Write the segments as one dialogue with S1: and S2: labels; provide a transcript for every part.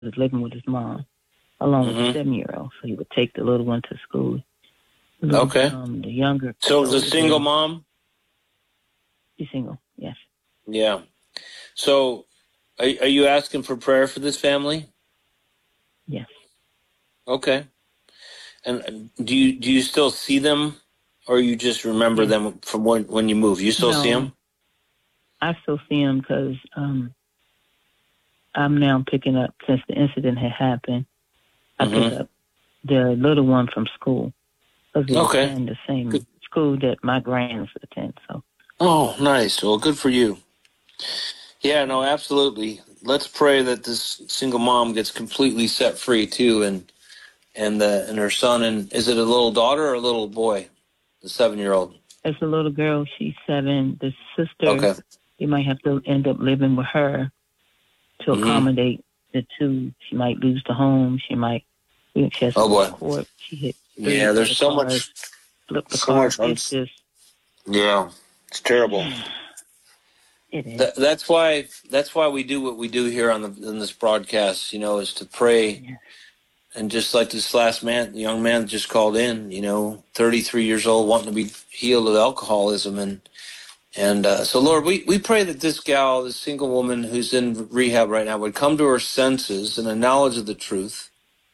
S1: was living with his mom along with the
S2: Mm-hmm.
S1: 7-year-old. So he would take the little one to school.
S2: Okay.
S1: The younger.
S2: So it was a
S1: older
S2: single
S1: girl,
S2: mom?
S1: she's single, yes.
S2: Yeah. So are you asking for prayer for this family?
S1: Yes.
S2: Okay. And do you still see them, or you just remember
S1: Yes.
S2: them from when you move? You still see
S1: No,
S2: them?
S1: I still see him because I'm now picking up, since the incident had happened, I pick up the little one from school because we attend the same school that my grands attend. So.
S2: Oh, nice. Well, good for you. Yeah, no, absolutely. Let's pray that this single mom gets completely set free too, and her son. And is it a little daughter or a little boy? The 7-year-old.
S1: It's a little girl. She's 7. The sister,
S2: Okay.
S1: you might have to end up living with her to accommodate the two. She might lose the home. She might. She has to go to court. She hit 3
S2: there's so
S1: cars,
S2: much.
S1: flipped the
S2: So
S1: car.
S2: much.
S1: It's just.
S2: Yeah, it's terrible.
S1: It is.
S2: That's why we do what we do here in this broadcast. Is to pray.
S1: Yeah.
S2: And just like this young man just called in, 33 years old, wanting to be healed of alcoholism. And so, Lord, we pray that this single woman who's in rehab right now, would come to her senses and a knowledge of the truth.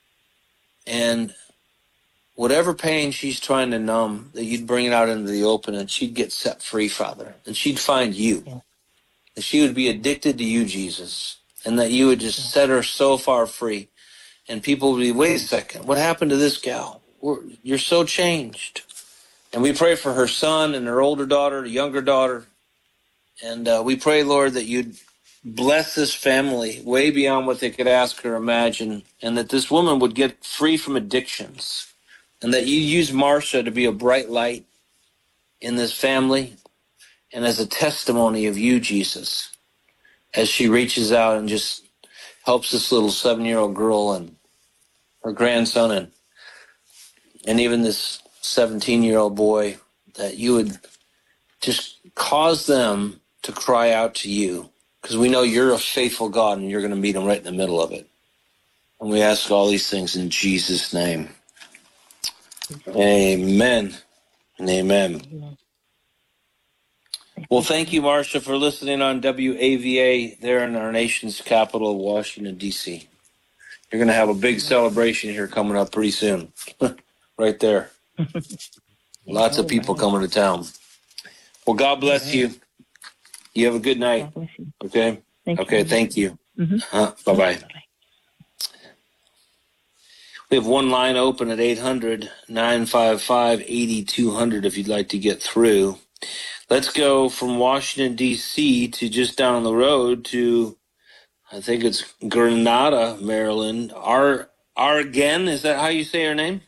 S2: And whatever pain she's trying to numb, that you'd bring it out into the open and she'd get set free, Father. And she'd find you. Yeah. That she would be addicted to you, Jesus. And that you would just set her so far free. And people will be, wait a second, what happened to this gal? You're so changed. And we pray for her son and her older daughter, younger daughter. And we pray, Lord, that you'd bless this family way beyond what they could ask or imagine. And that this woman would get free from addictions. And that you use Marcia to be a bright light in this family. And as a testimony of you, Jesus. As she reaches out and just helps this little 7-year-old girl and her grandson and even this 17-year-old boy, that you would just cause them to cry out to you, because we know you're a faithful God and you're going to meet them right in the middle of it. And we ask all these things in Jesus' name. Amen and amen. Well, thank you, Marcia, for listening on WAVA there in our nation's capital of Washington, D.C. You're going to have a big celebration here coming up pretty soon. Right there. Lots of people coming to town. Well, God bless you. You have a good night. Okay? Thank you. Bye-bye. We have one line open at 800-955-8200 if you'd like to get through. Let's go from Washington, D.C. to just down the road to, I think it's Grenada, Maryland. Argen, is that how you say her name?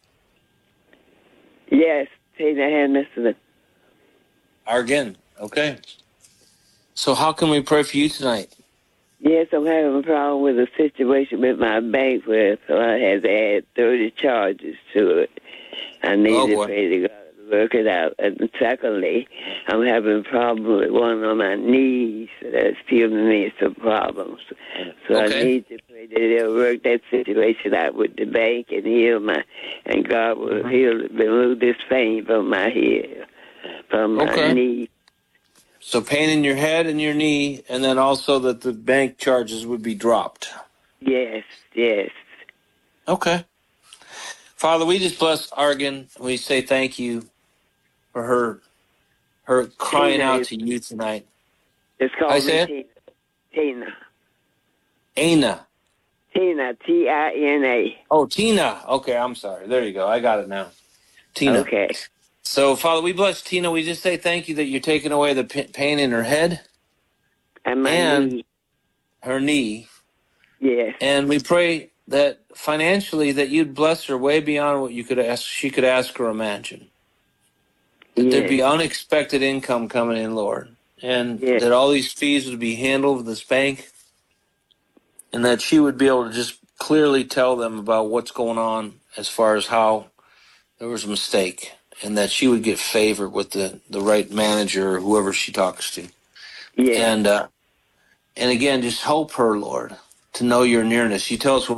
S3: Yes, Tina Henderson.
S2: Argen, okay. So how can we pray for you tonight?
S3: Yes, I'm having a problem with a situation with my bank where so I had to add 30 charges to it. I need to pray to God to work it out. And secondly, I'm having a problem with one of my knees that's giving me some problems. So I need to pray that they'll work that situation out with the bank and and God will remove this pain from my heel, from my knee.
S2: So pain in your head and your knee, and then also that the bank charges would be dropped.
S3: Yes.
S2: Okay. Father, we just bless Argan. We say thank you for her crying out to you tonight.
S3: It's called Tina.
S2: Aina.
S3: Tina, Tina.
S2: Oh, Tina. Okay, I'm sorry. There you go. I got it now. Tina.
S3: Okay.
S2: So, Father, we bless Tina. We just say thank you that you're taking away the pain in her head
S3: and
S2: knee. Her knee.
S3: Yes.
S2: And we pray that financially that you'd bless her way beyond what she could ask or imagine. That there'd be unexpected income coming in, Lord. And that all these fees would be handled with this bank. And that she would be able to just clearly tell them about what's going on as far as how there was a mistake. And that she would get favor with the right manager or whoever she talks to.
S3: Yeah.
S2: And again, just help her, Lord. to know your nearness. You tell us what